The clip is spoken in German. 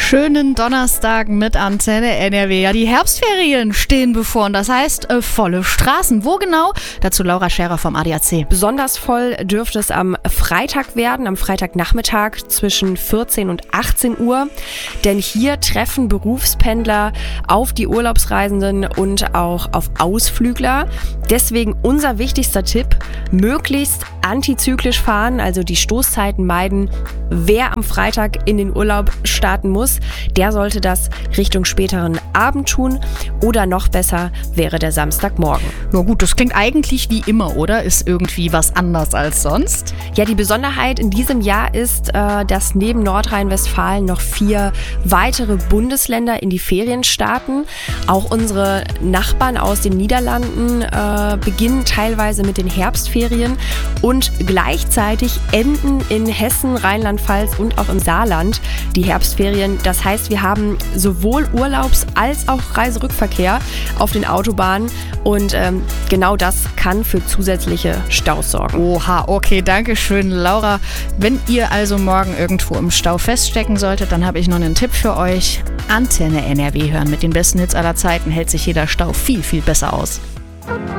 Schönen Donnerstag mit Antenne NRW. Ja, die Herbstferien stehen bevor und das heißt volle Straßen. Wo genau? Dazu Laura Scherer vom ADAC. Besonders voll dürfte es am Freitag werden, am Freitagnachmittag zwischen 14 und 18 Uhr. Denn hier treffen Berufspendler auf die Urlaubsreisenden und auch auf Ausflügler. Deswegen unser wichtigster Tipp, möglichst antizyklisch fahren, also die Stoßzeiten meiden. Wer am Freitag in den Urlaub starten muss, der sollte das Richtung späteren Abend tun oder noch besser wäre der Samstagmorgen. Na gut, das klingt eigentlich wie immer, oder? Ist irgendwie was anders als sonst? Ja, die Besonderheit in diesem Jahr ist, dass neben Nordrhein-Westfalen noch 4 weitere Bundesländer in die Ferien starten. Auch unsere Nachbarn aus den Niederlanden beginnen teilweise mit den Herbstferien und gleichzeitig enden in Hessen, Rheinland-Pfalz und auch im Saarland die Herbstferien. Das heißt, wir haben sowohl Urlaubs- als auch Reiserückverkehr auf den Autobahnen und genau das kann für zusätzliche Staus sorgen. Oha, okay, danke schön, Laura. Wenn ihr also morgen irgendwo im Stau feststecken solltet, dann habe ich noch einen Tipp für euch. Antenne NRW hören. Mit den besten Hits aller Zeiten hält sich jeder Stau viel, viel besser aus.